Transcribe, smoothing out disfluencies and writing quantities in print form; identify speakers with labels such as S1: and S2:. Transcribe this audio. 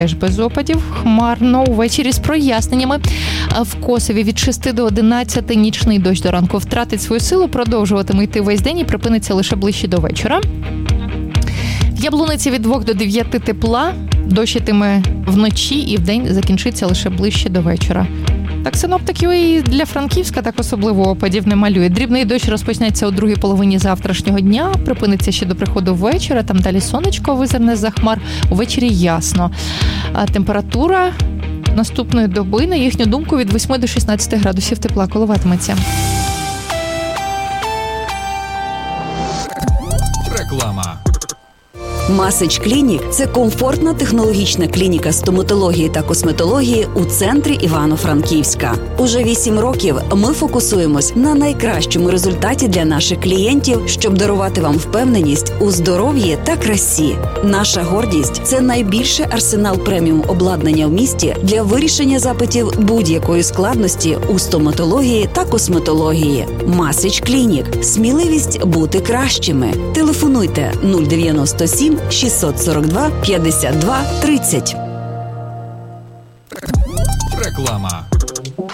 S1: теж без опадів, хмарно, увечері з проясненнями. В Косові від 6 до 11 нічний дощ до ранку втратить свою силу, продовжуватиме йти весь день і припиниться лише ближче до вечора. В Яблуниці від 2 до 9 тепла, дощ йтиме вночі і вдень закінчиться лише ближче до вечора. Так синоптиків і для Франківська так особливо опадів не малює. Дрібний дощ розпочнеться у другій половині завтрашнього дня, припиниться ще до приходу вечора, там далі сонечко визирне з-за хмар, увечері ясно. А температура наступної доби, на їхню думку, від 8 до 16 градусів тепла коливатиметься.
S2: Реклама.
S3: Масич Клінік – це комфортна технологічна клініка стоматології та косметології у центрі Івано-Франківська. Уже 8 років ми фокусуємось на найкращому результаті для наших клієнтів, щоб дарувати вам впевненість у здоров'ї та красі. Наша гордість – це найбільший арсенал преміум обладнання в місті для вирішення запитів будь-якої складності у стоматології та косметології. Масич Клінік – сміливість бути кращими. Телефонуйте 097 642 52 30.
S2: Реклама.